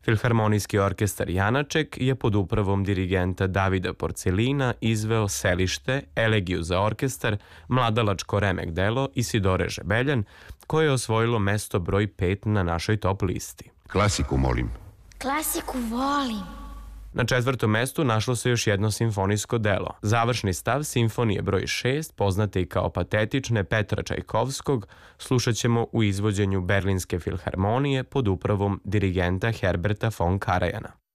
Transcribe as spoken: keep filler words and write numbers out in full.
Filharmonijski orkestar Janaček je pod upravom dirigenta Davida Porcelina izveo Selište, Elegiju za orkestar, mladalačko remek delo Isidore Žebeljan, koje je osvojilo mesto broj pet na našoj top listi. Klasiku molim. Klasiku volim. Na četvrtom mestu našlo se još jedno simfonijsko delo. Završni stav simfonije broj šest, poznate i kao Patetične Petra Čajkovskog, slušat ćemo u izvođenju Berlinske filharmonije pod upravom dirigenta Herberta von Karajana.